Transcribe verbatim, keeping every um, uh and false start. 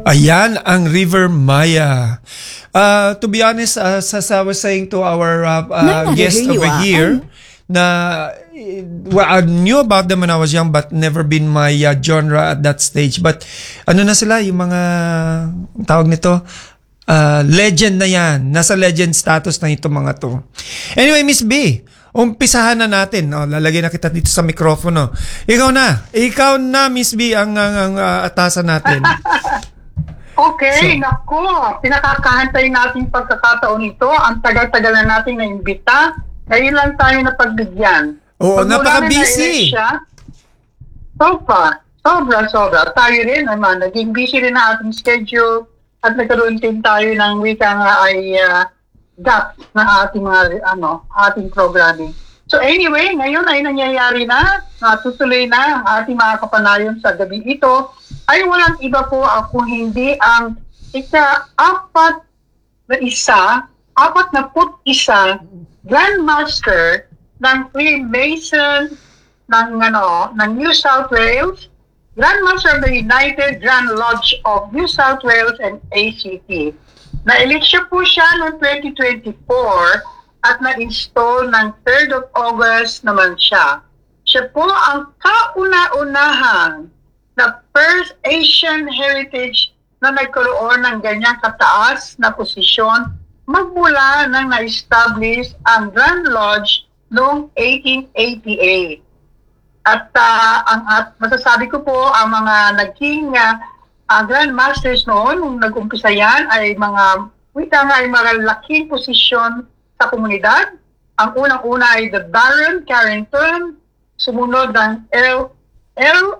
Ayan ang River Maya. Uh, to be honest, uh, as I was saying to our uh, uh, guest over ah. here, Ay. na well, I knew about them when I was young but never been my uh, genre at that stage. But ano na sila, yung mga tawag nito, uh, legend na yan. Nasa legend status na itong mga to. Anyway, Miss B, umpisahan na natin. Oh, lalagay na kita dito sa mikropono. Ikaw na. Ikaw na, Miss B, ang, ang, ang uh, atasan natin. Okay, So- naku, pinakakahantay natin pagkakataon ito. Ang tagal-tagal na natin na-imbita. Ngayon lang tayo napagbigyan. Oo, Pag wala napaka-busy. na siya, sobra, sobra, sobra. Tayo rin naman, naging busy rin na ating schedule at nagkaroon din tayo ng wika nga ay uh, gap na ating mga, ano, ating programming. So anyway, ngayon ay nangyayari na, natutuloy na ang ating mga kapanayon sa gabi ito, ay walang iba po ako hindi ang ika-apat na isa, apat na put isa, Grandmaster ng Freemason ng, ano, ng New South Wales, Grandmaster of the United Grand Lodge of New South Wales and A C T. Na-eleksyon po siya noong twenty twenty-four at na-install ng third of August naman siya. Siya po ang kauna-unahan na first Asian heritage na nagkaroon ng ganyang kataas na posisyon magmula nang na-establish ang Grand Lodge noong eighteen eighty-eight. At uh, ang at masasabi ko po, ang mga naging uh, uh, Grand Masters noon, nung nag-umpisa yan, ay mga, wita nga, ay mga laking posisyon sa komunidad. Ang unang-una ay the Baron Carrington, sumunod ang L. L.